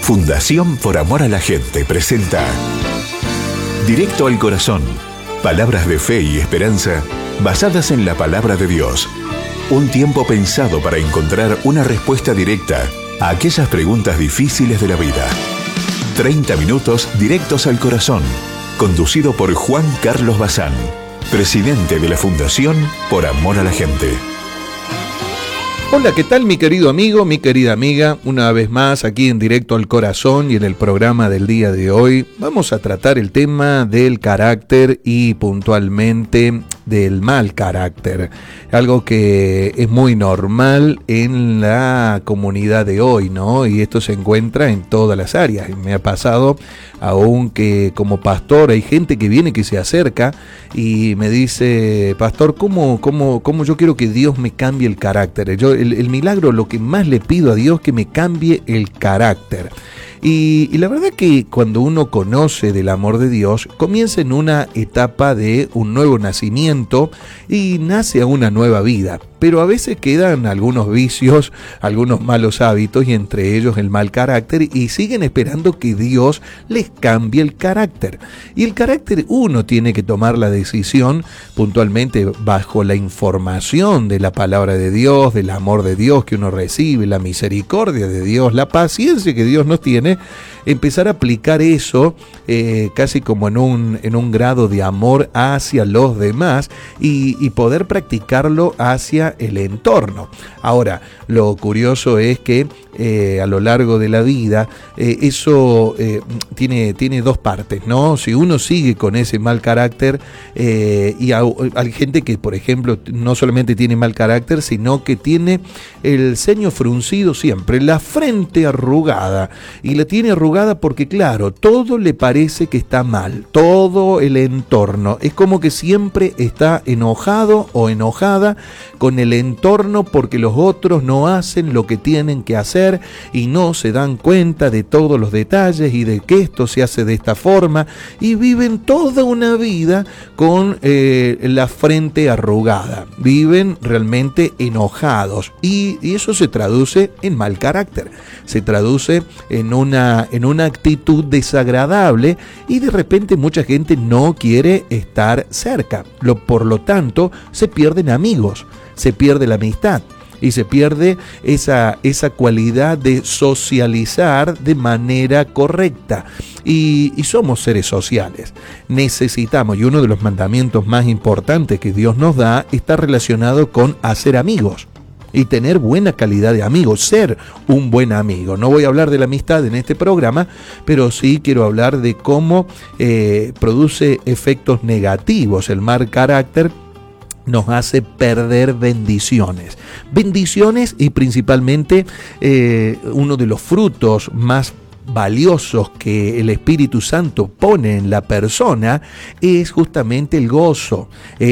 Fundación Por Amor a la Gente presenta Directo al Corazón. Palabras de fe y esperanza basadas en la palabra de Dios. Un tiempo pensado para encontrar una respuesta directa a aquellas preguntas difíciles de la vida. 30 minutos directos al corazón. Conducido por Juan Carlos Bazán, presidente de la Fundación Por Amor a la Gente. Hola, ¿qué tal mi querido amigo, mi querida amiga? Una vez más aquí en Directo al Corazón y en el programa del día de hoy vamos a tratar el tema del carácter y puntualmente del mal carácter. Algo que es muy normal en la comunidad de hoy, ¿no? Y esto se encuentra en todas las áreas. Me ha pasado aún que como pastor hay gente que viene, que se acerca y me dice: pastor, ¿cómo yo quiero que Dios me cambie el carácter? El milagro, lo que más le pido a Dios, que me cambie el carácter. Y la verdad que cuando uno conoce del amor de Dios, comienza en una etapa de un nuevo nacimiento y nace a una nueva vida. Pero a veces quedan algunos vicios, algunos malos hábitos y entre ellos el mal carácter, y siguen esperando que Dios les cambie el carácter. Y el carácter uno tiene que tomar la decisión puntualmente bajo la información de la palabra de Dios, del amor de Dios que uno recibe, la misericordia de Dios, la paciencia que Dios nos tiene, empezar a aplicar eso casi como en un grado de amor hacia los demás y poder practicarlo hacia el entorno. Ahora, lo curioso es que a lo largo de la vida eso tiene dos partes, ¿no? Si uno sigue con ese mal carácter y hay gente que, por ejemplo, no solamente tiene mal carácter, sino que tiene el ceño fruncido siempre, la frente arrugada, y la tiene arrugada porque, claro, todo le parece que está mal, todo el entorno, es como que siempre está enojado o enojada con el entorno porque los otros no hacen lo que tienen que hacer y no se dan cuenta de todos los detalles y de que esto se hace de esta forma, y viven toda una vida con la frente arrugada, viven realmente enojados y eso se traduce en mal carácter, se traduce en una actitud desagradable y de repente mucha gente no quiere estar cerca. Por lo tanto, se pierden amigos, se pierde la amistad y se pierde esa cualidad de socializar de manera correcta. Y somos seres sociales, necesitamos, y uno de los mandamientos más importantes que Dios nos da está relacionado con hacer amigos y tener buena calidad de amigos, ser un buen amigo. No voy a hablar de la amistad en este programa, pero sí quiero hablar de cómo produce efectos negativos. El mal carácter nos hace perder bendiciones y principalmente uno de los frutos más valiosos que el Espíritu Santo pone en la persona es justamente el gozo.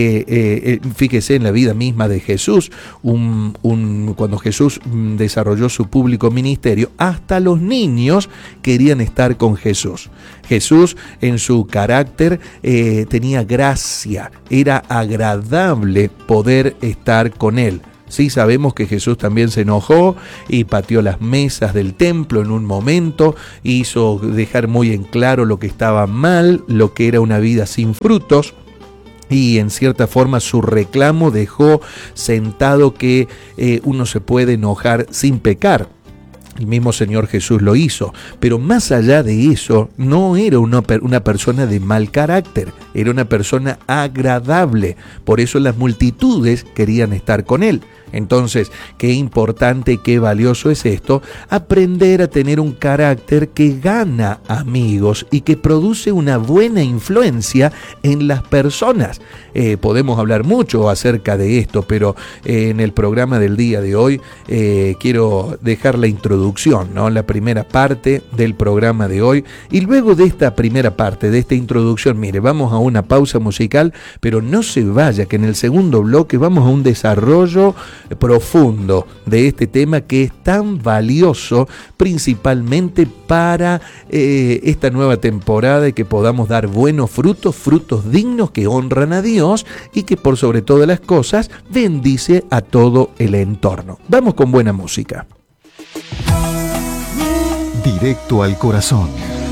Fíjese en la vida misma de Jesús, cuando Jesús desarrolló su público ministerio, hasta los niños querían estar con Jesús. Jesús en su carácter tenía gracia, era agradable poder estar con él. Sí, sabemos que Jesús también se enojó y pateó las mesas del templo en un momento, hizo dejar muy en claro lo que estaba mal, lo que era una vida sin frutos. Y en cierta forma su reclamo dejó sentado que uno se puede enojar sin pecar. El mismo Señor Jesús lo hizo, pero más allá de eso, no era una persona de mal carácter, era una persona agradable. Por eso las multitudes querían estar con él. Entonces, qué importante y qué valioso es esto, aprender a tener un carácter que gana amigos y que produce una buena influencia en las personas. Podemos hablar mucho acerca de esto, pero en el programa del día de hoy quiero dejar la introducción, ¿no? La primera parte del programa de hoy, y luego de esta primera parte, de esta introducción, mire, vamos a una pausa musical, pero no se vaya, que en el segundo bloque vamos a un desarrollo profundo de este tema que es tan valioso principalmente para esta nueva temporada, y que podamos dar buenos frutos dignos que honran a Dios y que por sobre todas las cosas bendice a todo el entorno. Vamos con buena música. Directo al corazón.